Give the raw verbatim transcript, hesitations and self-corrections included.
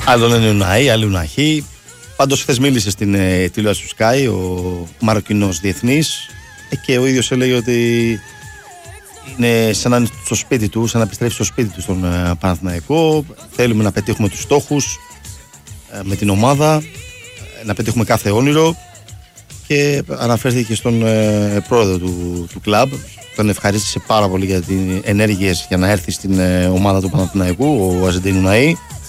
Άλλοι τον λένε Ουναή, άλλοι Ουναχή. Πάντως χθες μίλησε στην ε, τηλεόραση του Sky ο Μαροκινός διεθνής ε, και ο ίδιος έλεγε ότι είναι σαν να είναι στο σπίτι του, σαν να επιστρέφει στο σπίτι του στον ε, Παναθηναϊκό. Θέλουμε να πετύχουμε τους στόχους ε, με την ομάδα, ε, να πετύχουμε κάθε όνειρο και αναφέρθηκε στον ε, πρόεδρο του, του κλαμπ. Τον ευχαρίστησε πάρα πολύ για τις ενέργειες για να έρθει στην ε, ομάδα του Παναθηναϊκού, ο Αζεντίν Ουναή.